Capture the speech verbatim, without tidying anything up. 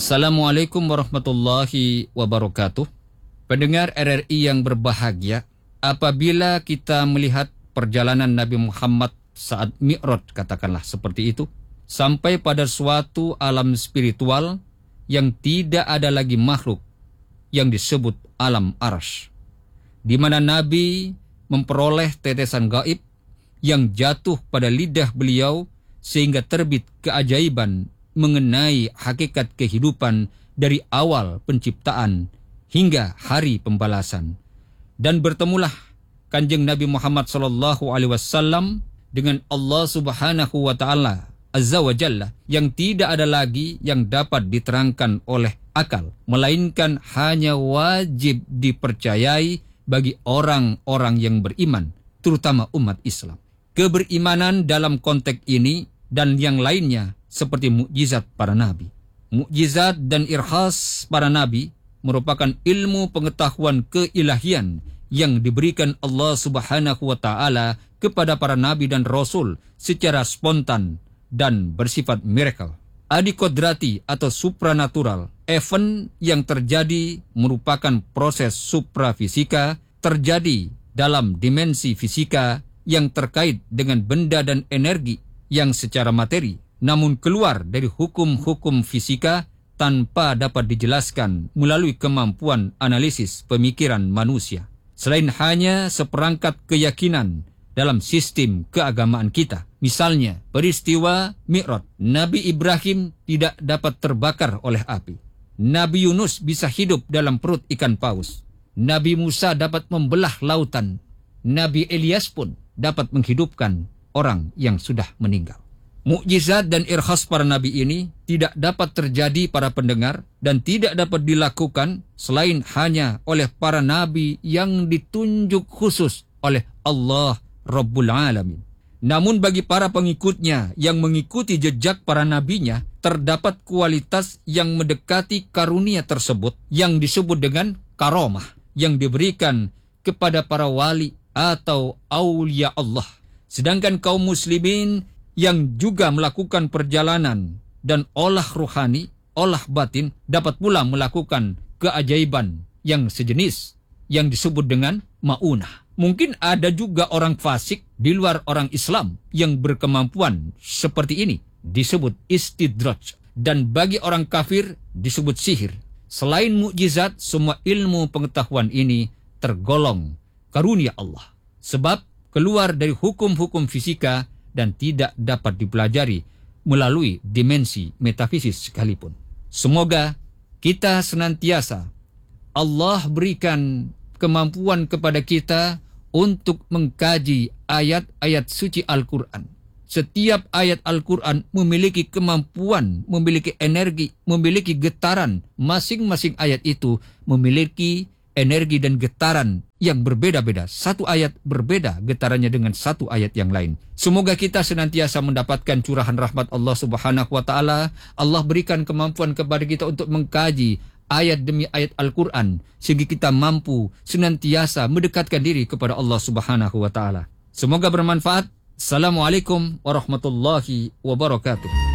Assalamualaikum warahmatullahi wabarakatuh. Pendengar R R I yang berbahagia, apabila kita melihat perjalanan Nabi Muhammad saat Mi'raj, katakanlah seperti itu, sampai pada suatu alam spiritual yang tidak ada lagi makhluk yang disebut alam arsy, di mana Nabi memperoleh tetesan gaib yang jatuh pada lidah beliau sehingga terbit keajaiban mengenai hakikat kehidupan dari awal penciptaan hingga hari pembalasan. Dan bertemulah Kanjeng Nabi Muhammad sallallahu alaihi wasallam dengan Allah Subhanahu wa taala Azza wa Jalla, yang tidak ada lagi yang dapat diterangkan oleh akal, melainkan hanya wajib dipercayai bagi orang-orang yang beriman, terutama umat Islam. Keberimanan dalam konteks ini dan yang lainnya seperti mukjizat para nabi. Mukjizat dan irhas para nabi merupakan ilmu pengetahuan keilahian yang diberikan Allah Subhanahu wa taala kepada para nabi dan rasul secara spontan dan bersifat miracle. Adikodrati atau supranatural, event yang terjadi merupakan proses suprafisika terjadi dalam dimensi fisika yang terkait dengan benda dan energi yang secara materi, namun keluar dari hukum-hukum fisika tanpa dapat dijelaskan melalui kemampuan analisis pemikiran manusia. Selain hanya seperangkat keyakinan dalam sistem keagamaan kita. Misalnya, peristiwa Mi'raj. Nabi Ibrahim tidak dapat terbakar oleh api. Nabi Yunus bisa hidup dalam perut ikan paus. Nabi Musa dapat membelah lautan. Nabi Elias pun dapat menghidupkan orang yang sudah meninggal. Mukjizat dan irhas para nabi ini tidak dapat terjadi para pendengar dan tidak dapat dilakukan selain hanya oleh para nabi yang ditunjuk khusus oleh Allah Rabbul Alamin. Namun bagi para pengikutnya yang mengikuti jejak para nabinya, terdapat kualitas yang mendekati karunia tersebut yang disebut dengan karomah yang diberikan kepada para wali atau aulia Allah. Sedangkan kaum muslimin yang juga melakukan perjalanan dan olah ruhani, olah batin, dapat pula melakukan keajaiban yang sejenis yang disebut dengan ma'unah. Mungkin ada juga orang fasik di luar orang Islam yang berkemampuan seperti ini, disebut istidraj, dan bagi orang kafir disebut sihir. Selain mukjizat, semua ilmu pengetahuan ini tergolong karunia Allah, sebab keluar dari hukum-hukum fisika dan tidak dapat dipelajari melalui dimensi metafisis sekalipun. Semoga kita senantiasa Allah berikan kemampuan kepada kita untuk mengkaji ayat-ayat suci Al-Quran. Setiap ayat Al-Quran memiliki kemampuan, memiliki energi, memiliki getaran. Masing-masing ayat itu memiliki energi dan getaran yang berbeda-beda. Satu ayat berbeda getarannya dengan satu ayat yang lain. Semoga kita senantiasa mendapatkan curahan rahmat Allah Subhanahu wa taala. Allah berikan kemampuan kepada kita untuk mengkaji ayat demi ayat Al-Quran sehingga kita mampu senantiasa mendekatkan diri kepada Allah Subhanahu wa taala. Semoga bermanfaat. Assalamualaikum warahmatullahi wabarakatuh.